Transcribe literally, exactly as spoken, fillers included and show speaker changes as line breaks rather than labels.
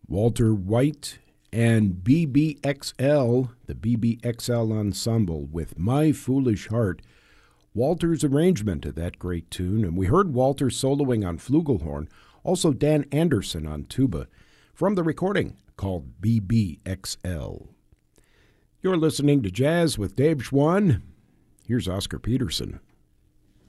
Walter White and B B X L, the B B X L Ensemble with My Foolish Heart. Walter's arrangement of that great tune, and we heard Walter soloing on flugelhorn, also Dan Anderson on tuba, from the recording called B B X L. You're listening to Jazz with Dave Schwann. Here's Oscar Peterson.